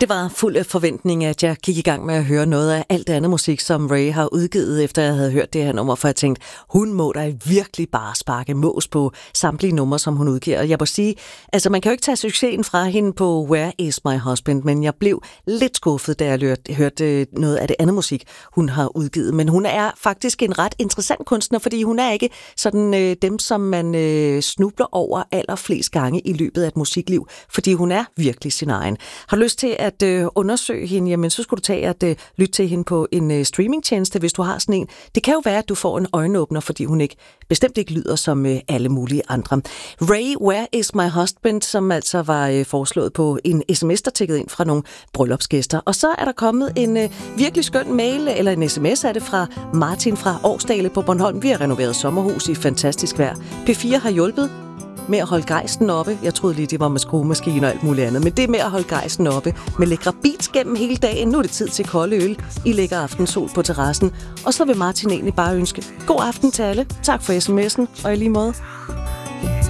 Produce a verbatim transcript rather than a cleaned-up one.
Det var fuld af forventning, at jeg gik i gang med at høre noget af alt det andet musik, som Ray har udgivet, efter jeg havde hørt det her nummer, for jeg tænkte, hun må da virkelig bare sparke mås på samtlige numre, som hun udgiver. Og jeg må sige, altså man kan jo ikke tage succesen fra hende på Where Is My Husband, men jeg blev lidt skuffet, da jeg hørte noget af det andet musik, hun har udgivet. Men hun er faktisk en ret interessant kunstner, fordi hun er ikke sådan øh, dem, som man øh, snubler over allerflest gange i løbet af et musikliv, fordi hun er virkelig sin egen. Har du lyst til at øh, undersøge hende, jamen så skulle du tage at øh, lytte til hende på en øh, streamingtjeneste, hvis du har sådan en. Det kan jo være, at du får en øjenåbner, fordi hun ikke bestemt ikke lyder som øh, alle mulige andre. Ray, Where Is My Husband, som altså var øh, foreslået på en sms, der tækkede ind fra nogle bryllupsgæster. Og så er der kommet en øh, virkelig skøn mail, eller en sms af det fra Martin fra Årsdale på Bornholm. Vi har renoveret sommerhus i fantastisk vejr. P fire har hjulpet med at holde gejsten oppe. Jeg troede lige, det var med skruemaskiner og alt muligt andet. Men det med at holde gejsten oppe med lækre beats gennem hele dagen. Nu er det tid til kolde øl i lækker aftensol på terrassen. Og så vil Martin egentlig bare ønske god aften til alle. Tak for sms'en, og i lige måde.